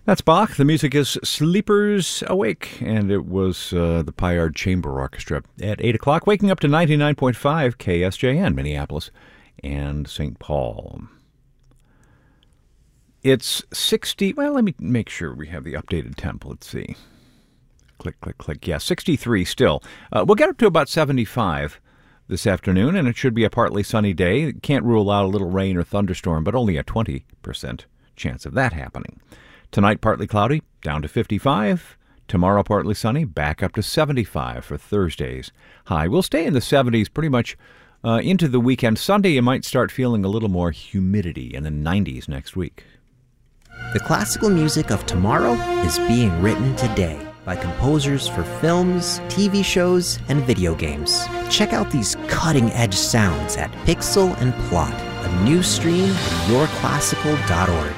That's Bach. The music is Sleepers Awake, and it was the Pyard Chamber Orchestra at 8 o'clock, waking up to 99.5 KSJN, Minneapolis and St. Paul. It's 60, well, let me make sure we have the updated temp. Let's see. Click, click, click. Yeah, 63 still. We'll get up to about 75 this afternoon, and it should be a partly sunny day. Can't rule out a little rain or thunderstorm, but only a 20% chance of that happening. Tonight, partly cloudy, down to 55. Tomorrow, partly sunny, back up to 75 for Thursday's high. We'll stay in the 70s pretty much into the weekend. Sunday, you might start feeling a little more humidity, in the 90s next week. The classical music of tomorrow is being written today by composers for films, TV shows, and video games. Check out these cutting-edge sounds at Pixel and Plot, a new stream at yourclassical.org.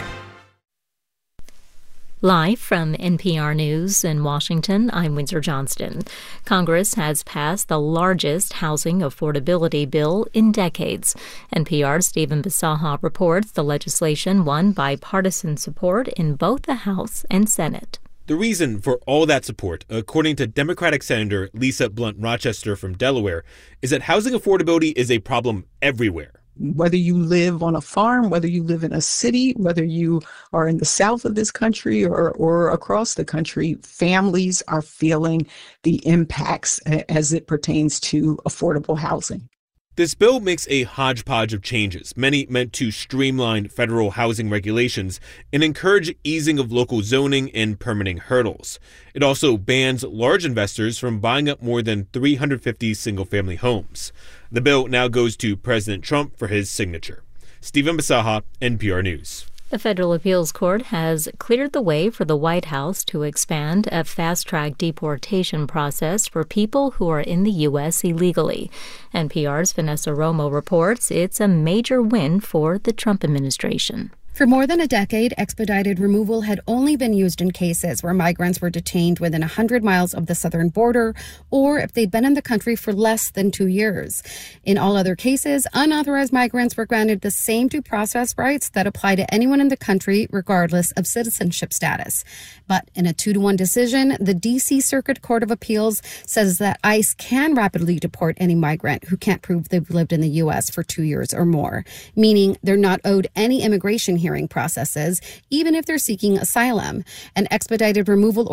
Live from NPR News in Washington, I'm Windsor Johnston. Congress has passed the largest housing affordability bill in decades. NPR's Stephen Bisaha reports the legislation won bipartisan support in both the House and Senate. The reason for all that support, according to Democratic Senator Lisa Blunt Rochester from Delaware, is that housing affordability is a problem everywhere. Whether you live on a farm, whether you live in a city, whether you are in the south of this country or across the country, families are feeling the impacts as it pertains to affordable housing. This bill makes a hodgepodge of changes, many meant to streamline federal housing regulations and encourage easing of local zoning and permitting hurdles. It also bans large investors from buying up more than 350 single-family homes. The bill now goes to President Trump for his signature. Stephen Bisaha, NPR News. The Federal Appeals Court has cleared the way for the White House to expand a fast-track deportation process for people who are in the U.S. illegally. NPR's Vanessa Romo reports it's a major win for the Trump administration. For more than a decade, expedited removal had only been used in cases where migrants were detained within 100 miles of the southern border or if they'd been in the country for less than 2 years. In all other cases, unauthorized migrants were granted the same due process rights that apply to anyone in the country, regardless of citizenship status. But in a 2-1 decision, the D.C. Circuit Court of Appeals says that ICE can rapidly deport any migrant who can't prove they've lived in the U.S. for 2 years or more, meaning they're not owed any immigration hearing processes, even if they're seeking asylum. An expedited removal